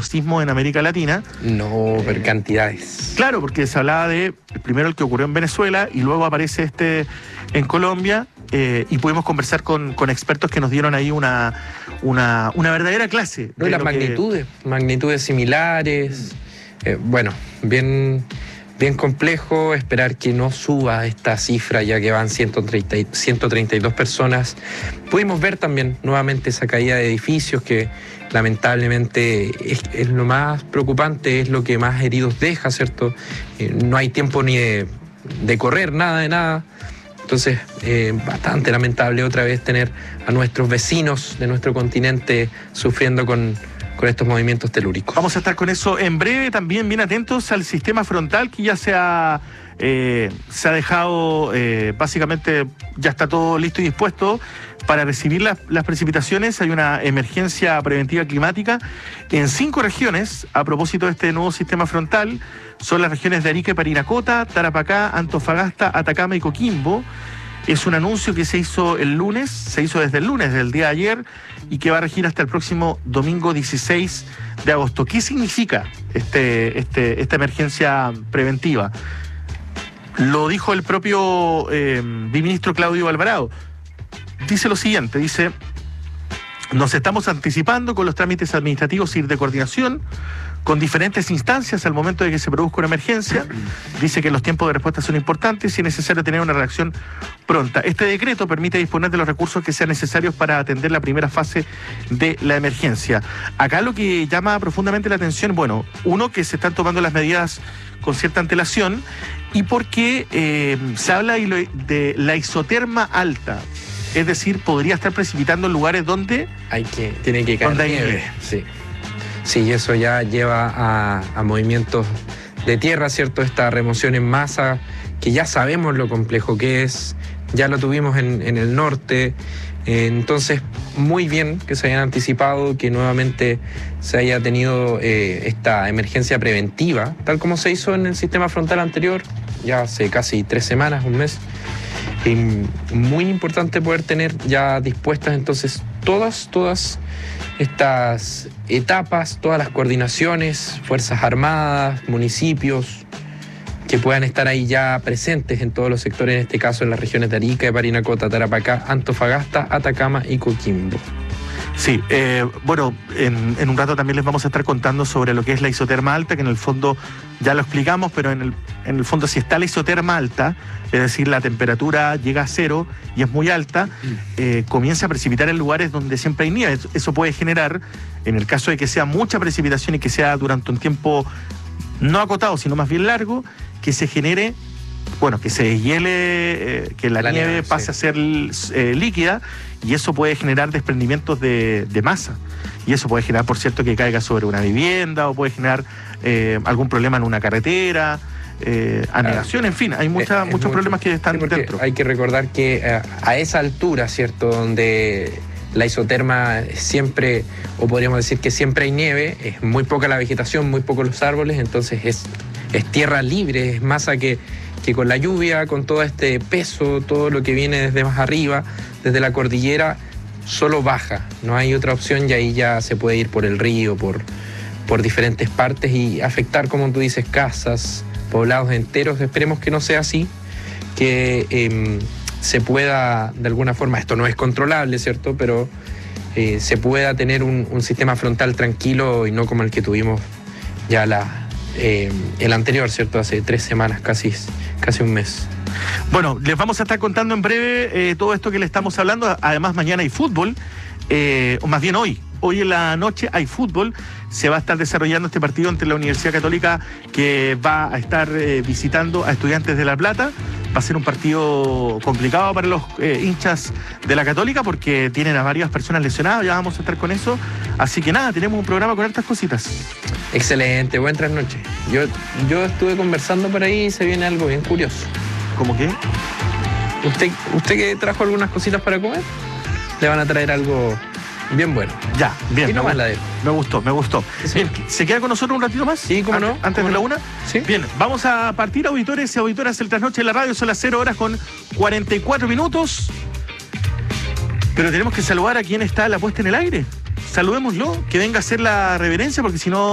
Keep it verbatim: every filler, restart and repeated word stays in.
los sismos en América Latina. No, pero eh, cantidades. Claro, porque se hablaba de, primero el que ocurrió en Venezuela y luego aparece este en Colombia, eh, y pudimos conversar con, con expertos que nos dieron ahí una, una, una verdadera clase. No, y las magnitudes, que... magnitudes similares. Mm. Eh, bueno, bien... Bien complejo esperar que no suba esta cifra, ya que van ciento treinta, ciento treinta y dos personas. Pudimos ver también nuevamente esa caída de edificios que lamentablemente es, es lo más preocupante, es lo que más heridos deja, ¿cierto? Eh, no hay tiempo ni de, de correr, nada de nada. Entonces, eh, bastante lamentable otra vez tener a nuestros vecinos de nuestro continente sufriendo con... con estos movimientos telúricos. Vamos a estar con eso en breve, también bien atentos al sistema frontal que ya se ha, eh, se ha dejado, eh, básicamente ya está todo listo y dispuesto para recibir las, las precipitaciones. Hay una emergencia preventiva climática en cinco regiones a propósito de este nuevo sistema frontal. Son las regiones de Arica y Parinacota, Tarapacá, Antofagasta, Atacama y Coquimbo. Es un anuncio que se hizo el lunes, se hizo desde el lunes, del día de ayer, y que va a regir hasta el próximo domingo dieciséis de agosto. ¿Qué significa este, este, esta emergencia preventiva? Lo dijo el propio eh, viceministro Claudio Alvarado. Dice lo siguiente, dice: nos estamos anticipando con los trámites administrativos y de coordinación con diferentes instancias al momento de que se produzca una emergencia. Dice que los tiempos de respuesta son importantes y es necesario tener una reacción pronta. Este decreto permite disponer de los recursos que sean necesarios para atender la primera fase de la emergencia. Acá lo que llama profundamente la atención, bueno, uno, que se están tomando las medidas con cierta antelación, y porque eh, se habla de la isoterma alta. Es decir, podría estar precipitando en lugares donde hay que, tiene que caer nieve. nieve. Sí. Sí, eso ya lleva a, a movimientos de tierra, ¿cierto? Esta remoción en masa, que ya sabemos lo complejo que es, ya lo tuvimos en, en el norte. Eh, entonces, muy bien que se hayan anticipado, que nuevamente se haya tenido eh, esta emergencia preventiva, tal como se hizo en el sistema frontal anterior, ya hace casi tres semanas, un mes. Y muy importante poder tener ya dispuestas entonces todas, todas estas etapas, todas las coordinaciones, Fuerzas Armadas, municipios, que puedan estar ahí ya presentes en todos los sectores, en este caso en las regiones de Arica, Parinacota, Tarapacá, Antofagasta, Atacama y Coquimbo. Sí, eh, bueno, en, en un rato también les vamos a estar contando sobre lo que es la isoterma alta, que en el fondo ya lo explicamos, pero en el, en el fondo si está la isoterma alta, es decir, la temperatura llega a cero y es muy alta, eh, comienza a precipitar en lugares donde siempre hay nieve. Eso puede generar, en el caso de que sea mucha precipitación y que sea durante un tiempo no acotado, sino más bien largo, que se genere, bueno, que se deshiele, eh, que la, la nieve, nieve pase sí. a ser eh, líquida, y eso puede generar desprendimientos de, de masa. Y eso puede generar, por cierto, que caiga sobre una vivienda, o puede generar eh, algún problema en una carretera, eh, anegación, en fin, hay mucha, es, es muchos problemas que están sí, dentro. Hay que recordar que eh, a esa altura, ¿cierto?, donde la isoterma siempre, o podríamos decir que siempre hay nieve, es muy poca la vegetación, muy pocos los árboles, entonces es, es tierra libre, es masa que, que con la lluvia, con todo este peso, todo lo que viene desde más arriba, desde la cordillera, solo baja, no hay otra opción, y ahí ya se puede ir por el río, por, por diferentes partes y afectar, como tú dices, casas, poblados enteros. Esperemos que no sea así, que eh, se pueda, de alguna forma, esto no es controlable, ¿cierto?, pero eh, se pueda tener un, un sistema frontal tranquilo y no como el que tuvimos ya la, eh, el anterior, ¿cierto?, hace tres semanas, casi, casi un mes. Bueno, les vamos a estar contando en breve eh, todo esto que le estamos hablando. Además, mañana hay fútbol, eh, o más bien hoy. Hoy en la noche hay fútbol. Se va a estar desarrollando este partido entre la Universidad Católica, que va a estar eh, visitando a Estudiantes de La Plata. Va a ser un partido complicado para los eh, hinchas de la Católica, porque tienen a varias personas lesionadas. Ya vamos a estar con eso. Así que nada, tenemos un programa con hartas cositas. Excelente, buenas noches. Yo, yo estuve conversando por ahí y se viene algo bien curioso. ¿Cómo qué? ¿Usted, usted que trajo algunas cositas para comer? Le van a traer algo bien bueno. Ya, bien. Y no más la de... Me gustó, me gustó. Sí. Bien, ¿se queda con nosotros un ratito más? Sí, cómo no. Antes ¿Cómo de la no? una. Sí. Bien, vamos a partir, auditores y auditoras, el trasnoche de la radio. Son las cero horas con cuarenta y cuatro minutos. Pero tenemos que saludar a quien está la puesta en el aire. Saludémoslo, que venga a hacer la reverencia, porque si no...